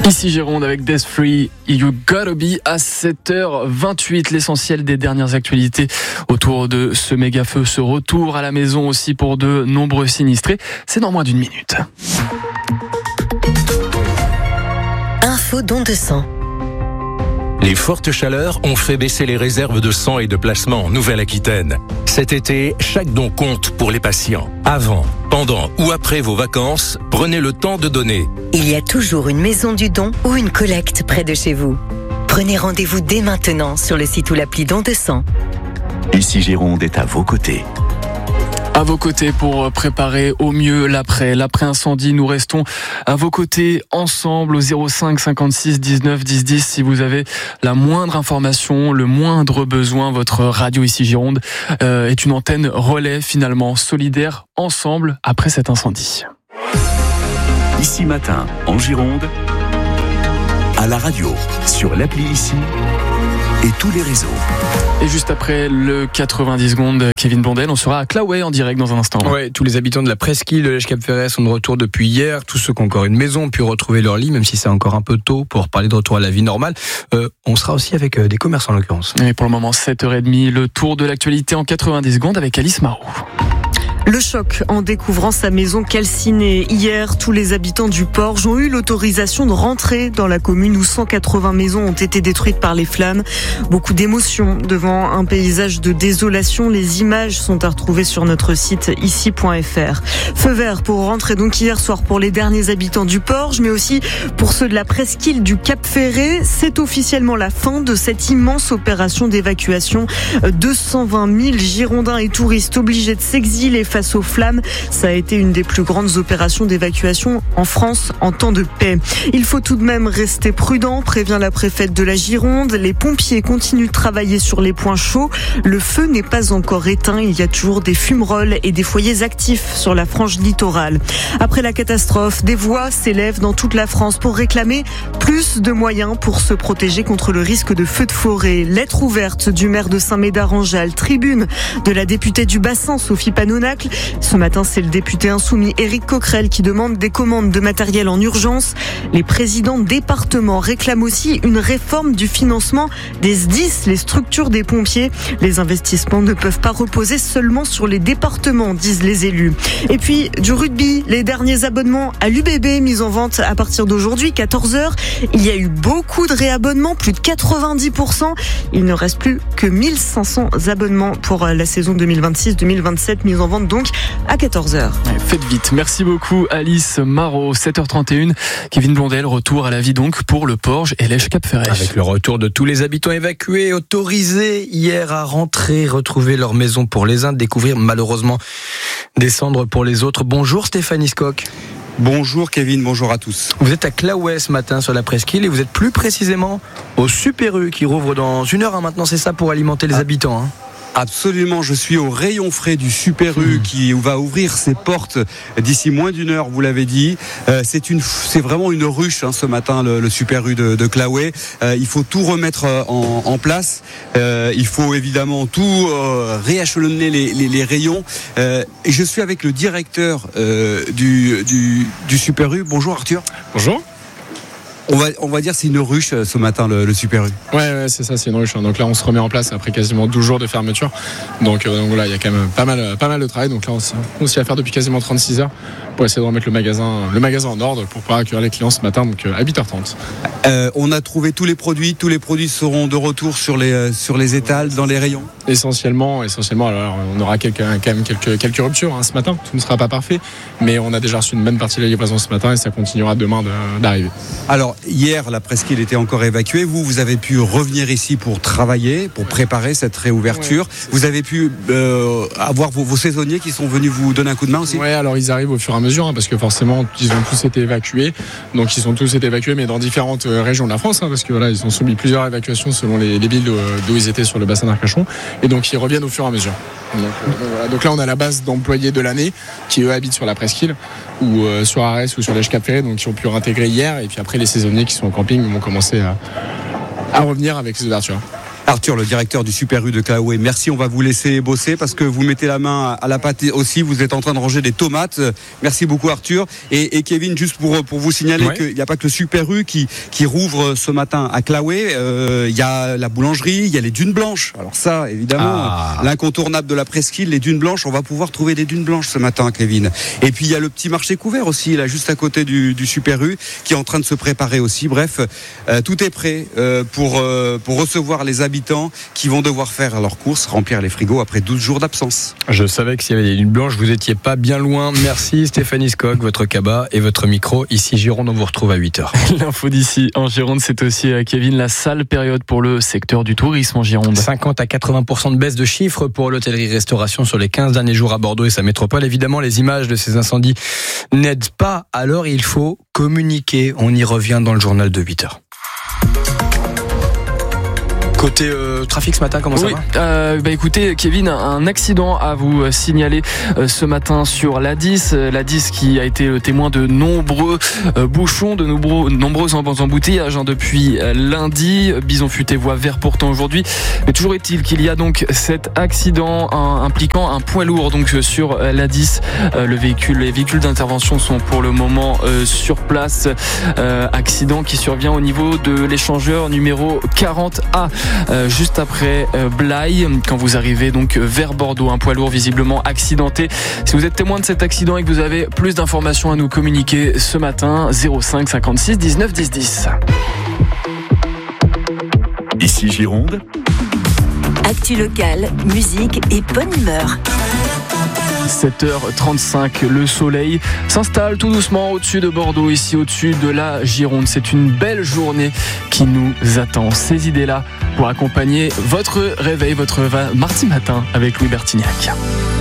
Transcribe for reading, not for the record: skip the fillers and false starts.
Ici Gironde avec Death Free, You Gotta Be à 7h28, l'essentiel des dernières actualités autour de ce méga feu, ce retour à la maison aussi pour de nombreux sinistrés. C'est dans moins d'une minute. Info don de sang. Les fortes chaleurs ont fait baisser les réserves de sang et de plasma en Nouvelle-Aquitaine. Cet été, chaque don compte pour les patients. Avant, pendant ou après vos vacances, prenez le temps de donner. Il y a toujours une maison du don ou une collecte près de chez vous. Prenez rendez-vous dès maintenant sur le site ou l'appli Don de sang. Ici Gironde est à vos côtés. À vos côtés pour préparer au mieux l'après-incendie. Nous restons à vos côtés ensemble au 05 56 19 10 10. Si vous avez la moindre information, le moindre besoin, votre radio ici Gironde est une antenne relais finalement solidaire ensemble après cet incendie. Ici matin en Gironde, à la radio, sur l'appli Ici et tous les réseaux. Et juste après le 90 secondes, Kevin Blondel, on sera à Claouet en direct dans un instant. Ouais, tous les habitants de la presqu'île de Lège-Cap-Ferret sont de retour depuis hier. Tous ceux qui ont encore une maison ont pu retrouver leur lit, même si c'est encore un peu tôt pour parler de retour à la vie normale. On sera aussi avec des commerçants en l'occurrence. Et pour le moment, 7h30, le tour de l'actualité en 90 secondes avec Alice Marot. Le choc en découvrant sa maison calcinée. Hier, tous les habitants du Porge ont eu l'autorisation de rentrer dans la commune où 180 maisons ont été détruites par les flammes. Beaucoup d'émotions devant un paysage de désolation. Les images sont à retrouver sur notre site ici.fr. Feu vert pour rentrer donc hier soir pour les derniers habitants du Porge, mais aussi pour ceux de la presqu'île du Cap-Ferret. C'est officiellement la fin de cette immense opération d'évacuation. 220 000 Girondins et touristes obligés de s'exiler face aux flammes. Ça a été une des plus grandes opérations d'évacuation en France en temps de paix. Il faut tout de même rester prudent, prévient la préfète de la Gironde. Les pompiers continuent de travailler sur les points chauds. Le feu n'est pas encore éteint. Il y a toujours des fumerolles et des foyers actifs sur la frange littorale. Après la catastrophe, des voix s'élèvent dans toute la France pour réclamer plus de moyens pour se protéger contre le risque de feu de forêt. Lettre ouverte du maire de Saint-Médard-en-Jalles, tribune de la députée du Bassin, Sophie Panonacle. Ce matin, c'est le député insoumis Éric Coquerel qui demande des commandes de matériel en urgence. Les présidents départements réclament aussi une réforme du financement des SDIS, les structures des pompiers. Les investissements ne peuvent pas reposer seulement sur les départements, disent les élus. Et puis, du rugby, les derniers abonnements à l'UBB mis en vente à partir d'aujourd'hui, 14h. Il y a eu beaucoup de réabonnements, plus de 90%. Il ne reste plus que 1500 abonnements pour la saison 2026-2027 mis en vente donc à 14h. Faites vite. Merci beaucoup Alice Marot. 7h31. Kevin Blondel, retour à la vie donc pour le Porge et Lège-Cap-Ferret. Avec le retour de tous les habitants évacués, autorisés hier à rentrer, retrouver leur maison pour les uns, découvrir malheureusement des cendres pour les autres. Bonjour Stéphanie Skock. Bonjour Kevin, bonjour à tous. Vous êtes à Claouet ce matin sur la presqu'île et vous êtes plus précisément au Super U qui rouvre dans une heure maintenant, c'est ça, pour alimenter les habitants hein. Absolument, je suis au rayon frais du Super U qui va ouvrir ses portes d'ici moins d'une heure, vous l'avez dit. C'est vraiment une ruche ce matin, le Super U de Claouet. Il faut tout remettre en place. Il faut évidemment tout rééchelonner les rayons. Et je suis avec le directeur du Super U. Bonjour Arthur. Bonjour. On va dire c'est une ruche ce matin le Super U. Ouais, c'est ça, c'est une ruche. Donc là on se remet en place après quasiment 12 jours de fermeture. Donc voilà, il y a quand même pas mal de travail. Donc là on s'y a faire depuis quasiment 36 heures pour essayer de remettre le magasin en ordre pour pouvoir accueillir les clients ce matin, donc à 8h30. On a trouvé tous les produits seront de retour sur les étals, dans les rayons. Essentiellement, alors on aura quand même quelques ruptures ce matin, tout ne sera pas parfait, mais on a déjà reçu une bonne partie de la livraison ce matin et ça continuera demain d'arriver. Alors hier, la presqu'île était encore évacuée. Vous avez pu revenir ici pour travailler, pour préparer cette réouverture. Ouais. Vous avez pu avoir vos saisonniers qui sont venus vous donner un coup de main aussi. Oui, alors ils arrivent au fur et à mesure parce que forcément ils ont tous été évacués. Donc ils sont tous été évacués, mais dans différentes régions de la France, parce que voilà, ils ont subi plusieurs évacuations selon les villes d'où ils étaient sur le bassin d'Arcachon. Et donc ils reviennent au fur et à mesure. Donc là on a la base d'employés de l'année qui eux habitent sur la presqu'île ou sur Arès ou sur Lège-Cap-Ferret, donc qui ont pu réintégrer hier. Et puis après les saisonniers qui sont en camping vont commencer à revenir avec les ouvertures. Arthur, le directeur du Super U de Claouet, merci, on va vous laisser bosser parce que vous mettez la main à la pâte aussi, vous êtes en train de ranger des tomates. Merci beaucoup Arthur. Et Kevin, juste pour vous signaler qu'il n'y a pas que le Super U qui rouvre ce matin à Claouet, il y a la boulangerie, il y a les dunes blanches. Alors ça, évidemment, l'incontournable de la presqu'île, les dunes blanches, on va pouvoir trouver des dunes blanches ce matin, Kevin. Et puis il y a le petit marché couvert aussi, là juste à côté du Super U, qui est en train de se préparer aussi. Bref, tout est prêt pour recevoir les habitants qui vont devoir faire leurs courses, remplir les frigos après 12 jours d'absence. Je savais que s'il y avait des dunes blanches, vous étiez pas bien loin. Merci Stéphanie Skog, votre cabas et votre micro. Ici Gironde, on vous retrouve à 8h. L'info d'ici en Gironde, c'est aussi, Kevin, la sale période pour le secteur du tourisme en Gironde. 50 à 80% de baisse de chiffres pour l'hôtellerie-restauration sur les 15 derniers jours à Bordeaux et sa métropole. Évidemment, les images de ces incendies n'aident pas. Alors, il faut communiquer. On y revient dans le journal de 8h. Côté trafic ce matin, comment ça va ? Écoutez, Kevin, un accident à vous signaler ce matin sur l'A10. L'A10 qui a été le témoin de nombreux bouchons, de nombreux embouteillages depuis lundi. Bison futé voie vert pourtant aujourd'hui. Mais toujours est-il qu'il y a donc cet accident impliquant un poids lourd donc sur l'A10. Les véhicules d'intervention sont pour le moment sur place. Accident qui survient au niveau de l'échangeur numéro 40A. Juste après Blaye, quand vous arrivez donc vers Bordeaux, un poids lourd visiblement accidenté. Si vous êtes témoin de cet accident et que vous avez plus d'informations à nous communiquer ce matin, 05 56 19 10 10. Ici Gironde. Actu locale, musique et bonne humeur. 7h35, le soleil s'installe tout doucement au-dessus de Bordeaux, ici au-dessus de la Gironde. C'est une belle journée qui nous attend. Ces idées-là pour accompagner votre réveil, votre mardi matin avec Louis Bertignac.